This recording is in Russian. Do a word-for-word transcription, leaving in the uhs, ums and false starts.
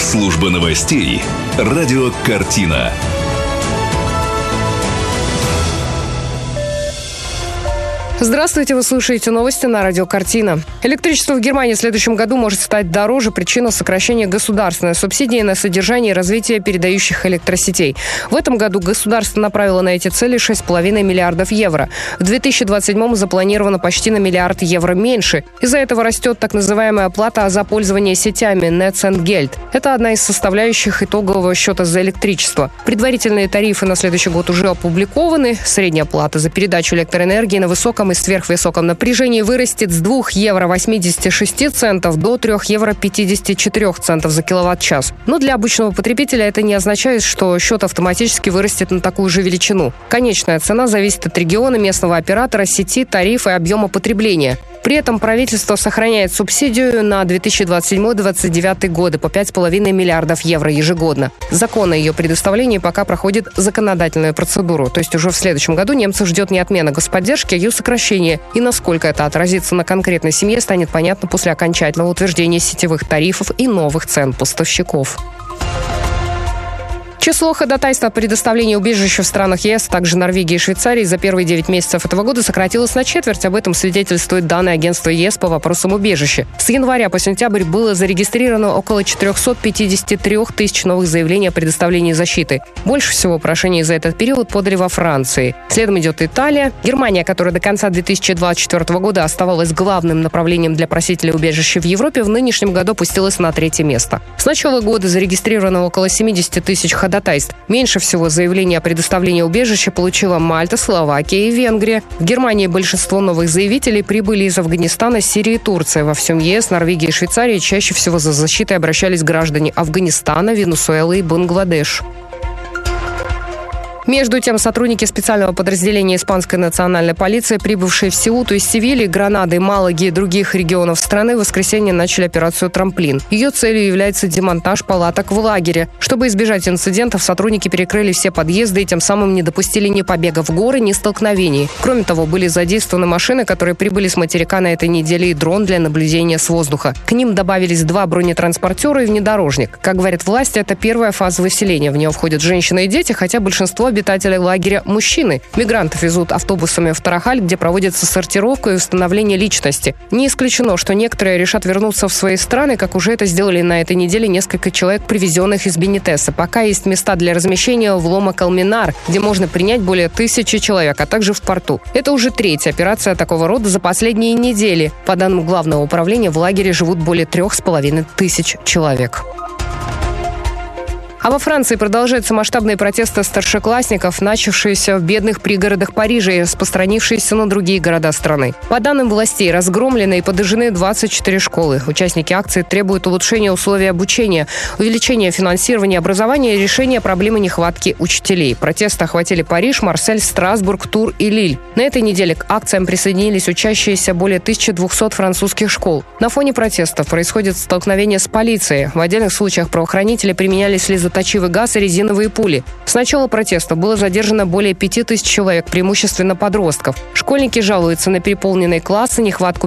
Служба новостей. Радио «Картина». Здравствуйте, вы слушаете новости на радио «Картина». Электричество в Германии в следующем году может стать дороже. Причина — сокращения государственной субсидии на содержание и развитие передающих электросетей. В этом году государство направило на эти цели шесть целых пять миллиардов евро. В две тысячи двадцать седьмом запланировано почти на миллиард евро меньше. Из-за этого растет так называемая плата за пользование сетями Netzentgelt. Это одна из составляющих итогового счета за электричество. Предварительные тарифы на следующий год уже опубликованы. Средняя плата за передачу электроэнергии на высоком и сверхвысоком напряжении вырастет с двух евро восьмидесяти шести центов до трёх евро пятидесяти четырёх центов за киловатт-час. Но для обычного потребителя это не означает, что счет автоматически вырастет на такую же величину. Конечная цена зависит от региона, местного оператора, сети, тарифа и объема потребления. При этом правительство сохраняет субсидию на две тысячи двадцать седьмой — две тысячи двадцать девятый годы по пять целых пять десятых миллиардов евро ежегодно. Закон о ее предоставлении пока проходит законодательную процедуру. То есть уже в следующем году немцев ждет не отмена господдержки, а ее сокращение. И насколько это отразится на конкретной семье, станет понятно после окончательного утверждения сетевых тарифов и новых цен поставщиков. Число ходатайств о предоставлении убежища в странах ЕС, также Норвегии и Швейцарии, за первые девять месяцев этого года сократилось на четверть. Об этом свидетельствуют данные агентства ЕС по вопросам убежища. С января по сентябрь было зарегистрировано около четыреста пятьдесят три тысячи новых заявлений о предоставлении защиты. Больше всего прошений за этот период подали во Франции. Следом идет Италия. Германия, которая до конца две тысячи двадцать четвёртого года оставалась главным направлением для просителей убежища в Европе, в нынешнем году опустилась на третье место. С начала года зарегистрировано около семьдесят тысяч ходатайств. Меньше всего заявлений о предоставлении убежища получила Мальта, Словакия и Венгрия. В Германии большинство новых заявителей прибыли из Афганистана, Сирии и Турции. Во всем ЕС, Норвегии и Швейцарии чаще всего за защитой обращались граждане Афганистана, Венесуэлы и Бангладеш. Между тем, сотрудники специального подразделения испанской национальной полиции, прибывшие в Сеуту из Севильи, Гранады, Малаги и других регионов страны, в воскресенье начали операцию «Трамплин». Ее целью является демонтаж палаток в лагере. Чтобы избежать инцидентов, сотрудники перекрыли все подъезды и тем самым не допустили ни побега в горы, ни столкновений. Кроме того, были задействованы машины, которые прибыли с материка на этой неделе, и дрон для наблюдения с воздуха. К ним добавились два бронетранспортера и внедорожник. Как говорят власти, это первая фаза выселения. В нее входят женщины и дети, хотя большинство обитателей лагеря – мужчины. Мигрантов везут автобусами в Тарахаль, где проводится сортировка и установление личности. Не исключено, что некоторые решат вернуться в свои страны, как уже это сделали на этой неделе несколько человек, привезенных из Бенитеса. Пока есть места для размещения в Лома-Калминар, где можно принять более тысячи человек, а также в порту. Это уже третья операция такого рода за последние недели. По данным Главного управления, в лагере живут более трех с половиной тысяч человек. А во Франции продолжаются масштабные протесты старшеклассников, начавшиеся в бедных пригородах Парижа и распространившиеся на другие города страны. По данным властей, разгромлены и подожжены двадцать четыре школы. Участники акции требуют улучшения условий обучения, увеличения финансирования образования и решения проблемы нехватки учителей. Протесты охватили Париж, Марсель, Страсбург, Тур и Лиль. На этой неделе к акциям присоединились учащиеся более тысячи двухсот французских школ. На фоне протестов происходит столкновение с полицией. В отдельных случаях правоохранители применяли слезоточивый газ и резиновые пули. С начала протеста было задержано более пяти тысяч человек, преимущественно подростков. Школьники жалуются на переполненные классы, нехватку